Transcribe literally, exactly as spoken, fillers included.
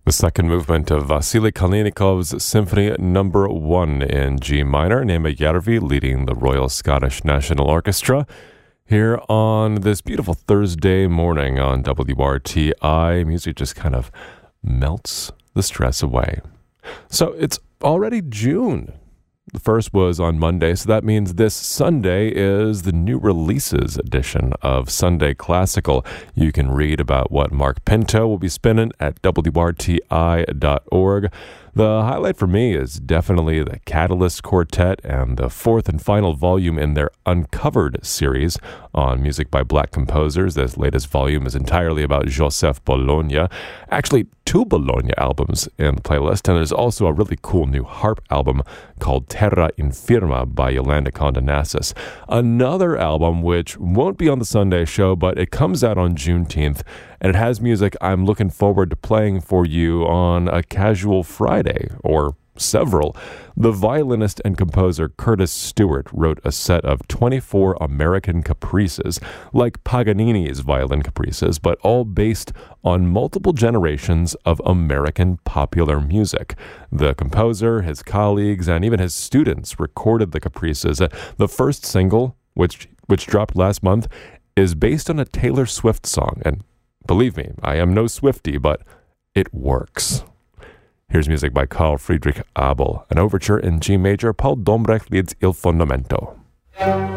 The second movement of Vasily Kalinikov's Symphony Number One in G minor, Nema Järvi leading the Royal Scottish National Orchestra, here on this beautiful Thursday morning on W R T I. Music just kind of melts the stress away. So it's already June. The first was on Monday, so that means this Sunday is the new releases edition of Sunday Classical. You can read about what Mark Pinto will be spinning at W R T I dot org. The highlight for me is definitely the Catalyst Quartet and the fourth and final volume in their Uncovered series on music by black composers. This latest volume is entirely about Joseph Bologna. Actually, two Bologna albums in the playlist, and there's also a really cool new harp album called Terra Infirma by Yolanda Condonassis. Another album which won't be on the Sunday show, but it comes out on Juneteenth, and it has music I'm looking forward to playing for you on a casual Friday, or several. The violinist and composer Curtis Stewart wrote a set of twenty-four American caprices, like Paganini's violin caprices, but all based on multiple generations of American popular music. The composer, his colleagues, and even his students recorded the caprices. The first single, which which dropped last month, is based on a Taylor Swift song, and believe me, I am no Swiftie, but it works. Here's music by Carl Friedrich Abel, an overture in G major. Paul Dombrecht leads Il Fondamento.